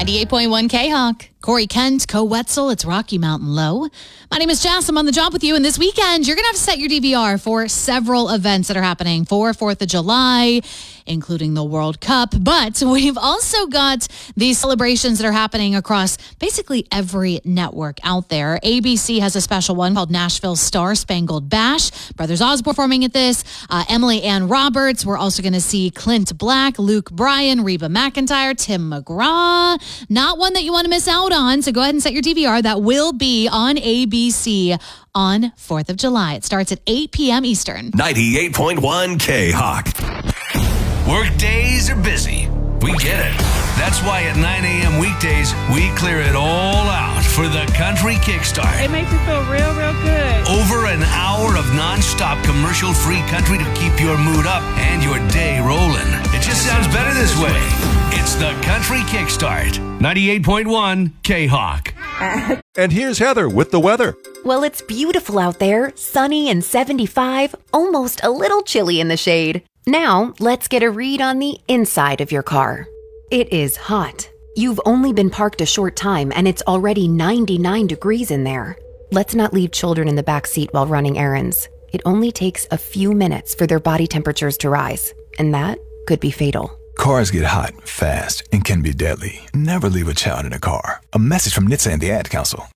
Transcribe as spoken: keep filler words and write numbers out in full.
ninety-eight point one K-Hawk. Corey Kent, Co Wetzel, it's Rocky Mountain Low. My name is Jess. I'm on the job with you. And this weekend, you're going to have to set your D V R for several events that are happening for fourth of July, including the World Cup. But we've also got these celebrations that are happening across basically every network out there. A B C has a special one called Nashville Star Spangled Bash. Brothers Osborne performing at this. Uh, Emily Ann Roberts. We're also going to see Clint Black, Luke Bryan, Reba McEntire, Tim McGraw. Not one that you want to miss out on. So go ahead and set your D V R. That will be on A B C on fourth of July. It starts at eight p.m. Eastern. ninety-eight point one K-Hawk. Work days are busy. We get it. That's why at nine a.m. weekdays, we clear it all out for the Country Kickstart. It makes you feel real, real good. Over an hour of non-stop commercial-free country to keep your mood up and your day rolling. It just sounds better this way. It's the Country Kickstart. ninety-eight point one K-Hawk. And here's Heather with the weather. Well, it's beautiful out there, sunny and seventy-five, almost a little chilly in the shade. Now, let's get a read on the inside of your car. It is hot. You've only been parked a short time and it's already ninety-nine degrees in there. Let's not leave children in the back seat while running errands. It only takes a few minutes for their body temperatures to rise, and that could be fatal. Cars get hot fast and can be deadly. Never leave a child in a car. A message from N H T S A and the Ad Council.